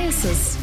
weiß es.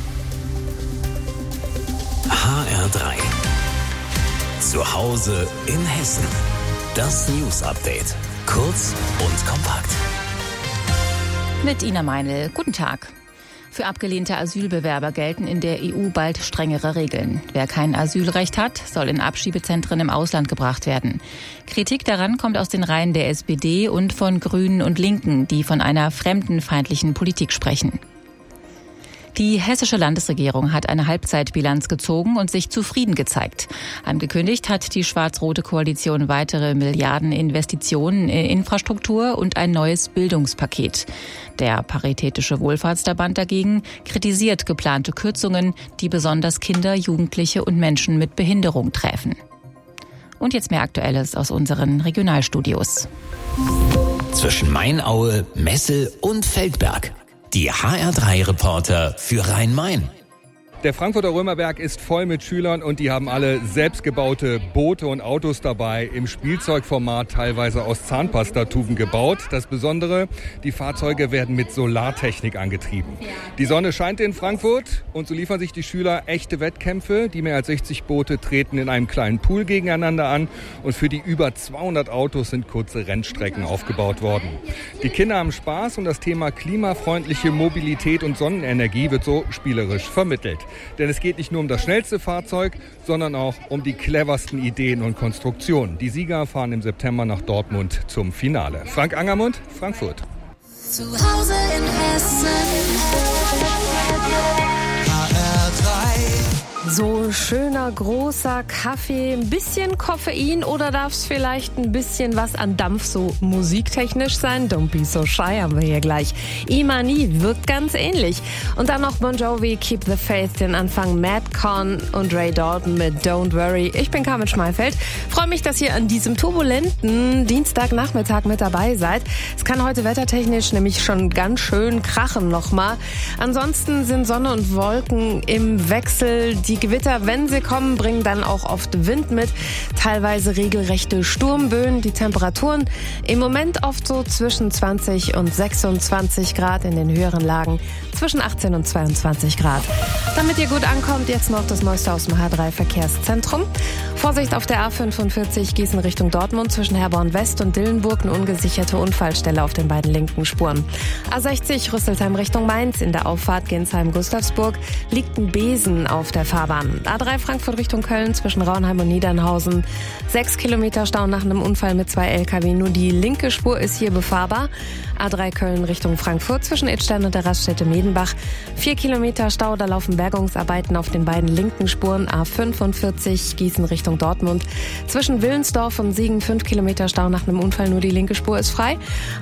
HR3. Zu Hause in Hessen. Das News-Update. Kurz und kompakt. Mit Ina Meinl. Guten Tag. Für abgelehnte Asylbewerber gelten in der EU bald strengere Regeln. Wer kein Asylrecht hat, soll in Abschiebezentren im Ausland gebracht werden. Kritik daran kommt aus den Reihen der SPD und von Grünen und Linken, die von einer fremdenfeindlichen Politik sprechen. Die hessische Landesregierung hat eine Halbzeitbilanz gezogen und sich zufrieden gezeigt. Angekündigt hat die schwarz-rote Koalition weitere Milliardeninvestitionen in Infrastruktur und ein neues Bildungspaket. Der Paritätische Wohlfahrtsverband dagegen kritisiert geplante Kürzungen, die besonders Kinder, Jugendliche und Menschen mit Behinderung treffen. Und jetzt mehr Aktuelles aus unseren Regionalstudios. Zwischen Mainaue, Messel und Feldberg. Die HR3-Reporter für Rhein-Main. Der Frankfurter Römerberg ist voll mit Schülern und die haben alle selbstgebaute Boote und Autos dabei, im Spielzeugformat teilweise aus Zahnpastatuben gebaut. Das Besondere, die Fahrzeuge werden mit Solartechnik angetrieben. Die Sonne scheint in Frankfurt und so liefern sich die Schüler echte Wettkämpfe. Die mehr als 60 Boote treten in einem kleinen Pool gegeneinander an und für die über 200 Autos sind kurze Rennstrecken aufgebaut worden. Die Kinder haben Spaß und das Thema klimafreundliche Mobilität und Sonnenenergie wird so spielerisch vermittelt. Denn es geht nicht nur um das schnellste Fahrzeug, sondern auch um die cleversten Ideen und Konstruktionen. Die Sieger fahren im September nach Dortmund zum Finale. Frank Angermund, Frankfurt. Zu Hause in Hessen. So schöner, großer Kaffee, ein bisschen Koffein oder darf es vielleicht ein bisschen was an Dampf so musiktechnisch sein? Don't be so shy haben wir hier gleich. Imani wirkt ganz ähnlich. Und dann noch Bon Jovi, Keep the Faith, den Anfang Madcon und Ray Dalton mit Don't Worry. Ich bin Carmen Schmeifeld. Freue mich, dass ihr an diesem turbulenten Dienstagnachmittag mit dabei seid. Es kann heute wettertechnisch nämlich schon ganz schön krachen nochmal. Ansonsten sind Sonne und Wolken im Wechsel. Die Gewitter, wenn sie kommen, bringen dann auch oft Wind mit, teilweise regelrechte Sturmböen. Die Temperaturen im Moment oft so zwischen 20 und 26 Grad, in den höheren Lagen zwischen 18 und 22 Grad. Damit ihr gut ankommt, jetzt noch das Neueste aus dem H3-Verkehrszentrum. Vorsicht auf der A45 Gießen Richtung Dortmund zwischen Herborn West und Dillenburg, eine ungesicherte Unfallstelle auf den beiden linken Spuren. A60 Rüsselsheim Richtung Mainz, in der Auffahrt Gensheim-Gustavsburg liegt ein Besen auf der Fahrbahn. A3 Frankfurt Richtung Köln zwischen Raunheim und Niedernhausen. 6 Kilometer Stau nach einem Unfall mit 2 LKW. Nur die linke Spur ist hier befahrbar. A3 Köln Richtung Frankfurt zwischen Idstein und der Raststätte Medenbach. 4 Kilometer Stau, da laufen Bergungsarbeiten auf den beiden linken Spuren. A45 Gießen Richtung Dortmund. Zwischen Willensdorf und Siegen 5 Kilometer Stau nach einem Unfall. Nur die linke Spur ist frei.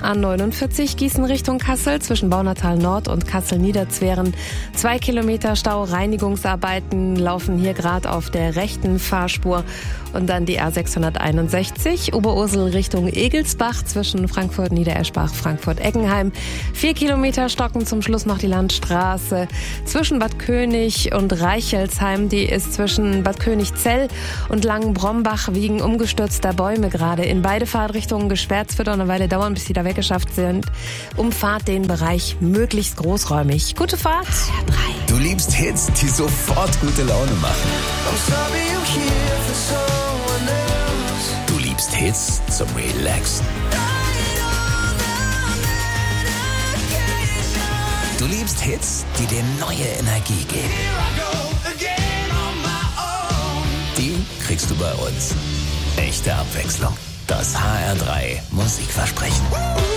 A49 Gießen Richtung Kassel zwischen Baunatal Nord und Kassel-Niederzweren. 2 Kilometer Stau, Reinigungsarbeiten laufen hier gerade auf der rechten Fahrspur. Und dann die A661 Oberursel Richtung Egelsbach zwischen Frankfurt-Niedereschbach, Frankfurt-Eckenheim. 4 Kilometer stocken zum Schluss noch die Landstraße zwischen Bad König und Reichelsheim. Die ist zwischen Bad Königzell und Langenbrombach wegen umgestürzter Bäume gerade in beide Fahrtrichtungen gesperrt. Es wird auch eine Weile dauern, bis sie da weggeschafft sind. Umfahrt den Bereich möglichst großräumig. Gute Fahrt. Du liebst Hits, die sofort gute Laune machen. Du liebst Hits zum Relaxen. Du liebst Hits, die dir neue Energie geben. Die kriegst du bei uns. Echte Abwechslung. Das HR3 Musikversprechen.